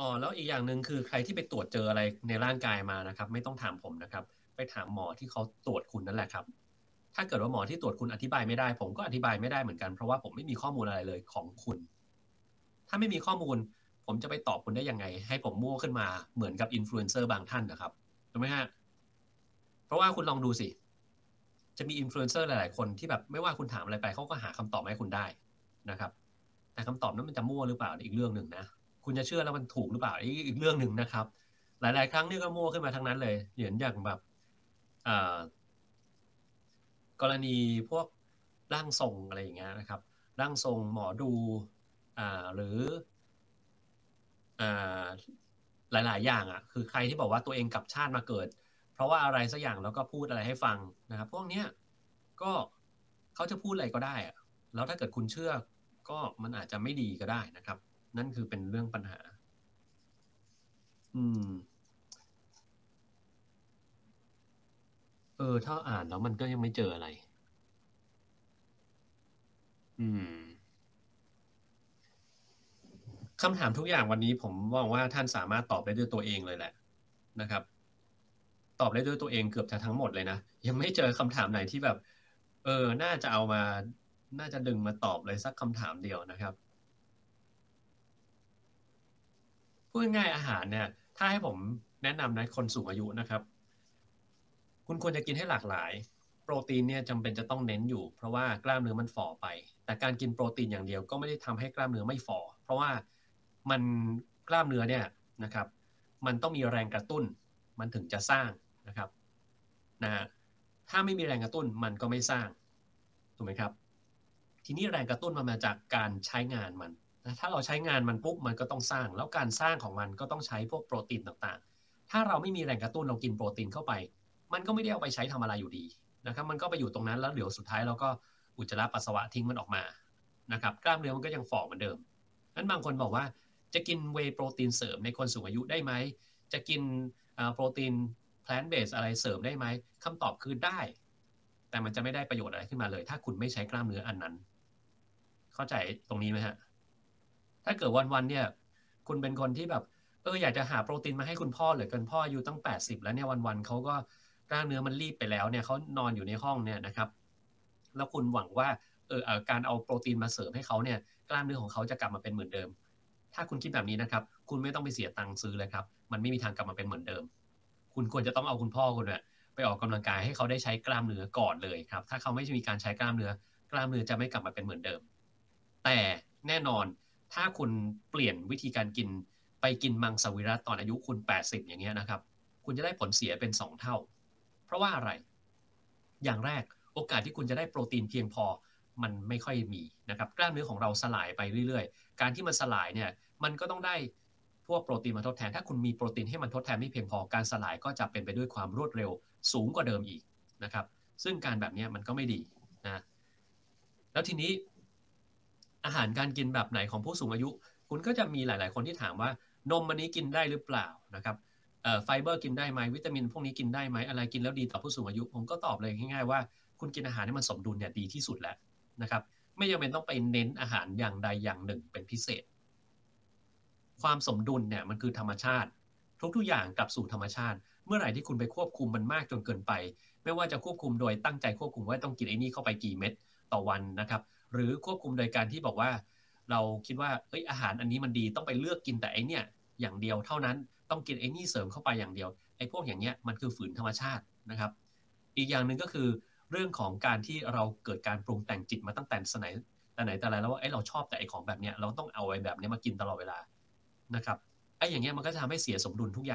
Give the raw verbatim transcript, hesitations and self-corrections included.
อ๋อแล้วอีกอย่างหนึ่งคือใครที่ไปตรวจเจออะไรในร่างกายมานะครับไม่ต้องถามผมนะครับไปถามหมอที่เขาตรวจคุณนั่นแหละครับถ้าเกิดว่าหมอที่ตรวจคุณอธิบายไม่ได้ผมก็อธิบายไม่ได้เหมือนกันเพราะว่าผมไม่มีข้อมูลอะไรเลยของคุณถ้าไม่มีข้อมูลผมจะไปตอบคุณได้ยังไงให้ผมมั่วขึ้นมาเหมือนกับอินฟลูเอนเซอร์บางท่านนะครับถูกไหมฮะเพราะว่าคุณลองดูสิจะมีอินฟลูเอนเซอร์หลายๆคนที่แบบไม่ว่าคุณถามอะไรไปเขาก็หาคำตอบมาให้คุณได้นะครับแต่คำตอบนั้นมันจะมั่วหรือเปล่าอีกเรื่องหนึ่งนะ คุณจะเชื่อแล้วมันถูกหรือเปล่าอีกเรื่องหนึ่งนะครับหลายๆครั้งนี่ก็มั่วขึ้นมาทั้งนั้นเลยเหมือนอย่างแบบกรณีพวกร่างทรงอะไรอย่างเงี้ยนะครับร่างทรงหมอดูหรือหลายๆอย่างอ่ะคือใครที่บอกว่าตัวเองกลับชาติมาเกิดเพราะว่าอะไรสักอย่างแล้วก็พูดอะไรให้ฟังนะครับพวกเนี้ยก็เขาจะพูดอะไรก็ได้อะแล้วถ้าเกิดคุณเชื่อก็มันอาจจะไม่ดีก็ได้นะครับนั่นคือเป็นเรื่องปัญหาอืม เออถ้าอ่านแล้วมันก็ยังไม่เจออะไรอืมคำถามทุกอย่างวันนี้ผมมองว่าท่านสามารถตอบได้ด้วยตัวเองเลยแหละนะครับตอบได้ด้วยตัวเองเกือบจะทั้งหมดเลยนะยังไม่เจอคำถามไหนที่แบบเออน่าจะเอามาน่าจะดึงมาตอบเลยสักคำถามเดียวนะครับพูดง่ายๆอาหารเนี่ยถ้าให้ผมแนะนำนะคนสูงอายุนะครับคุณควรจะกินให้หลากหลายโปรตีนเนี่ยจำเป็นจะต้องเน้นอยู่เพราะว่ากล้ามเนื้อมันฝ่อไปแต่การกินโปรตีนอย่างเดียวก็ไม่ได้ทำให้กล้ามเนื้อไม่ฝ่อเพราะว่ามันกล้ามเนื้อเนี่ยนะครับมันต้องมีแรงกระตุ้นมันถึงจะสร้างนะครับนะฮะถ้าไม่มีแรงกระตุ้นมันก็ไม่สร้างถูกไหมครับทีนี้แรงกระตุ้นมันมาจากการใช้งานมันถ้าเราใช้งานมันปุ๊บมันก็ต้องสร้างแล้วการสร้างของมันก็ต้องใช้พวกโปรตีนต่างๆถ้าเราไม่มีแรงกระตุ้นเรากินโปรตีนเข้าไป มันก็ไม่ได้เอาไปใช้ทำอะไรอยู่ดีนะครับมันก็ไปอยู่ตรงนั้นแล้วเดี๋ยวสุดท้ายเราก็อุจจาระปัสสาวะทิ้งมันออกมานะครับกล้ามเนื้อมันก็ยังฝ่อเหมือนเดิมนั้นบางคนบอกว่าจะกินเวย์โปรตีนเสริมในคนสูงอายุได้ไหมจะกินโปรตีนแพลนเบสอะไรเสริมได้ไหมคำตอบคือได้แต่มันจะไม่ได้ประโยชน์อะไรขึ้นมาเลยถ้าคุณไม่ใช้กล้ามเนื้ออันนั้นเข้าใจตรงนี้ไหมฮะถ้าเกิดวันๆเนี่ยคุณเป็นคนที่แบบเอออยากจะหาโปรตีนมาให้คุณพ่อเหลือเกินพ่ออายุตั้งแปดสิบแล้วเนี่ยวันๆเขาก็ กล้ามเนื้อมันรีบไปแล้วเนี่ยเขานอนอยู่ในห้องเนี่ยนะครับแล้วคุณหวังว่าเออการเอาโปรตีนมาเสริมให้เขาเนี่ยกล้ามเนื้อของเขาจะกลับมาเป็นเหมือนเดิมถ้าคุณคิดแบบนี้นะครับคุณไม่ต้องไปเสียตังค์ซื้อเลยครับมันไม่มีทางกลับมาเป็นเหมือนเดิมคุณควรจะต้องเอาคุณพ่อคุณเนี่ยไปออกกำลังกายให้เขาได้ใช้กล้ามเนื้อก่อนเลยครับถ้าเขาไม่มีการใช้กล้ามเนื้อกล้ามเนื้อจะไม่กลับมาเป็นเหมือนเดิมแต่แน่นอนถ้าคุณเปลี่ยนวิธีการกินไปกินมังสวิรัติตอนอายุคุณแปดสิบอย่างเงี้ยนะครับคุณจะได้ผลเสียเป็นสองเท่า เพราะว่าอะไร อย่างแรกโอกาสที่คุณจะได้โปรตีนเพียงพอมันไม่ค่อยมีนะครับกล้ามเนื้อของเราสลายไปเรื่อยๆการที่มันสลายเนี่ยมันก็ต้องได้พวกโปรตีนมาทดแทนถ้าคุณมีโปรตีนให้มันทดแทนไม่เพียงพอการสลายก็จะเป็นไปด้วยความรวดเร็วสูงกว่าเดิมอีกนะครับซึ่งการแบบนี้มันก็ไม่ดีนะแล้วทีนี้อาหารการกินแบบไหนของผู้สูงอายุคุณก็จะมีหลายๆคนที่ถามว่านมอันนี้กินได้หรือเปล่านะครับ ไฟเบอร์กินได้ไหมวิตามินพวกนี้กินได้ไหมอะไรกินแล้วดีต่อผู้สูงอายุผมก็ตอบเลยง่ายๆว่าคุณกินอาหารให้มันสมดุลเนี่ยดีที่สุดแล้วนะครับไม่จำเป็นต้องไปเน้นอาหารอย่างใดอย่างหนึ่งเป็นพิเศษความสมดุลเนี่ยมันคือธรรมชาติทุกๆอย่างกลับสู่ธรรมชาติเมื่อไหร่ที่คุณไปควบคุมมันมากจนเกินไปไม่ว่าจะควบคุมโดยตั้งใจควบคุมว่าต้องกินไอ้นี่เข้าไปกี่เม็ดต่อวันนะครับหรือควบคุมโดยการที่บอกว่าเราคิดว่าเอ้ยอาหารอันนี้มันดีต้องไปเลือกกินแต่ไอ้นี่อย่างเดียวเท่านั้นต้องกินไอ้นี่เสริมเข้าไปอย่างเดียวไอ้พวกอย่างเงี้ยมันคือฝืนธรรมชาตินะครับอีกอย่างหนึ่งก็คือเรื่องของการที่เราเกิดการปรุงแต่งจิตมาตั้งแต่สมัยแต่ไหนแต่ไรแล้วว่าเอ้เราชอบแต่ไอ้ของแบบเนี้ยเราต้องเอาไอ้แบบนี้มากินตลอดเวลานะครับไอ้อย่างเงี้ยมันก็จะทำให้เสียสมดุลทุกอย่าง